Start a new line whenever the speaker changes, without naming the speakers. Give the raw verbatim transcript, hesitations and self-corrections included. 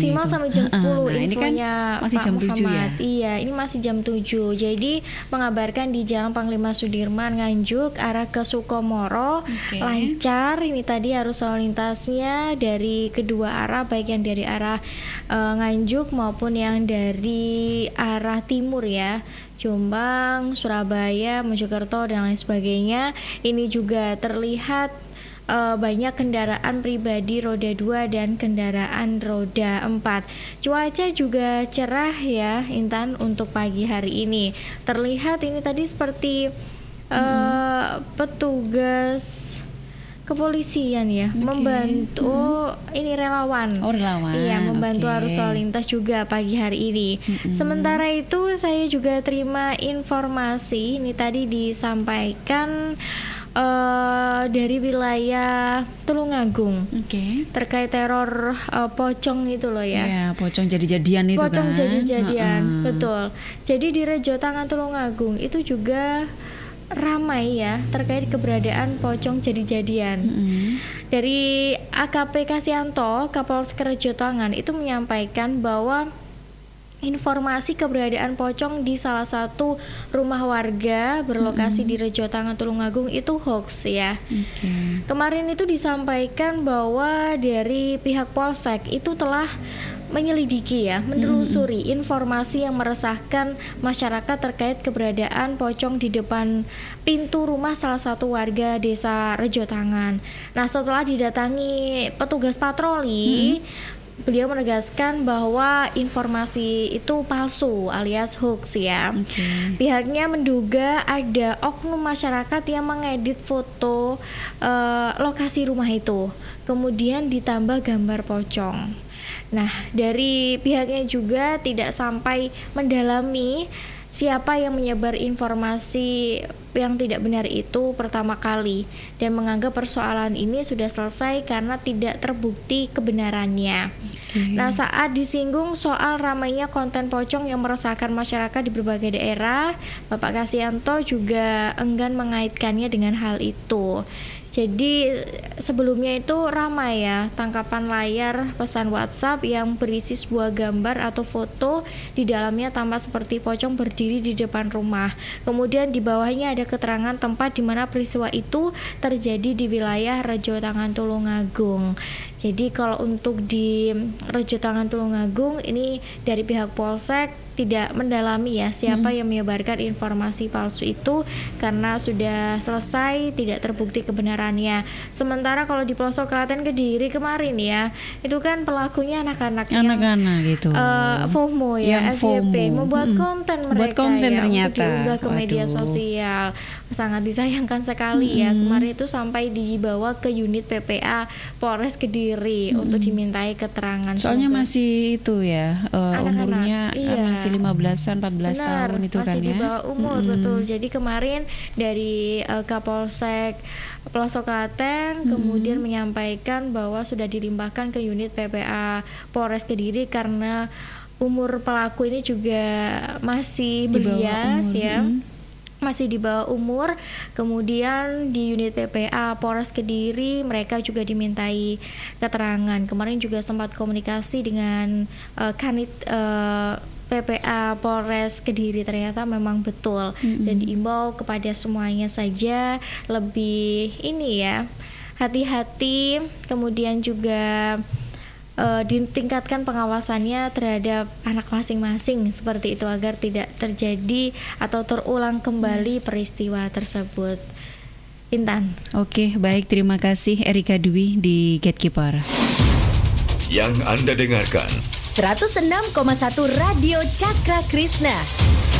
maksimal
itu.
sampai jam sepuluh.
Nah, ini kan masih
Pak
jam tujuh ya.
Iya, ini masih jam tujuh. Jadi mengabarkan di Jalan Panglima Sudirman Nganjuk arah ke Sukomoro
okay.
lancar. Ini tadi arus lalu lintasnya dari kedua arah, baik yang dari arah uh, Nganjuk maupun yang dari arah timur ya, Jombang, Surabaya, Mojokerto dan lain sebagainya. Ini juga terlihat uh, banyak kendaraan pribadi roda dua dan kendaraan roda empat. Cuaca juga cerah ya Intan untuk pagi hari ini. Terlihat ini tadi seperti uh, mm-hmm. petugas kepolisian ya, okay. membantu mm-hmm. ini relawan.
Oh, relawan.
Iya, membantu
okay.
arus lalu lintas juga pagi hari ini. Mm-hmm. Sementara itu saya juga terima informasi ini tadi disampaikan uh, dari wilayah Tulungagung.
Okay.
Terkait teror uh, pocong itu loh ya.
Yeah, pocong jadi-jadian itu
pocong
kan.
Pocong jadi-jadian,
uh-uh.
betul. Jadi di Rejo Tangan Tulungagung itu juga ramai ya terkait keberadaan pocong jadi-jadian. Mm-hmm. Dari A K P Kasyanto, Kapolsek Rejo Tangan itu menyampaikan bahwa informasi keberadaan pocong di salah satu rumah warga berlokasi mm-hmm. di Rejo Tangan Tulungagung itu hoax ya.
Okay.
Kemarin itu disampaikan bahwa dari pihak Polsek itu telah menyelidiki ya, menelusuri hmm. informasi yang meresahkan masyarakat terkait keberadaan pocong di depan pintu rumah salah satu warga desa Rejo Tangan. Nah, setelah didatangi petugas patroli, hmm. beliau menegaskan bahwa informasi itu palsu alias hoax ya. Okay. Pihaknya menduga ada oknum masyarakat yang mengedit foto uh, lokasi rumah itu, kemudian ditambah gambar pocong. Nah, dari pihaknya juga tidak sampai mendalami siapa yang menyebar informasi yang tidak benar itu pertama kali dan menganggap persoalan ini sudah selesai karena tidak terbukti kebenarannya. Okay. Nah, saat disinggung soal ramainya konten pocong yang meresahkan masyarakat di berbagai daerah, Bapak Kasyanto juga enggan mengaitkannya dengan hal itu. Jadi sebelumnya itu ramai ya tangkapan layar pesan WhatsApp yang berisi sebuah gambar atau foto, di dalamnya tampak seperti pocong berdiri di depan rumah. Kemudian di bawahnya ada keterangan tempat di mana peristiwa itu terjadi di wilayah Rejo Tangan Tulungagung. Jadi kalau untuk di Rejo Tangan Tulungagung ini dari pihak Polsek tidak mendalami ya siapa hmm. yang menyebarkan informasi palsu itu karena sudah selesai, tidak terbukti kebenarannya. Sementara kalau di pelosok Klaten Kediri kemarin ya, itu kan pelakunya anak-anak yang
anak-anak gitu.
Uh, FOMO ya, F Y P, membuat hmm. konten mereka
Buat konten
ya
ternyata.
untuk diunggah ke Waduh. media sosial. Sangat disayangkan sekali hmm. ya. Kemarin itu sampai dibawa ke unit P P A Polres Kediri hmm. untuk dimintai keterangan.
Soalnya
Semoga
masih itu ya, uh, umurnya
iya.
masih lima belasan, empat belas
Benar,
tahun itu kan ya.
Masih di bawah umur, hmm. betul. Jadi kemarin dari uh, Kapolsek Pelosok Klaten hmm. kemudian menyampaikan bahwa sudah dilimpahkan ke unit P P A Polres Kediri karena umur pelaku ini juga masih belia ya. Hmm. masih di bawah umur. Kemudian di unit P P A Polres Kediri mereka juga dimintai keterangan. Kemarin juga sempat komunikasi dengan uh, Kanit uh, P P A Polres Kediri, ternyata memang betul mm-hmm. dan diimbau kepada semuanya saja lebih ini ya hati-hati, kemudian juga Uh, ditingkatkan pengawasannya terhadap anak masing-masing seperti itu agar tidak terjadi atau terulang kembali peristiwa tersebut. Intan.
Oke, baik, terima kasih Erika Dwi di Gatekeeper.
Yang Anda dengarkan
seratus enam koma satu Radio Cakra Krishna.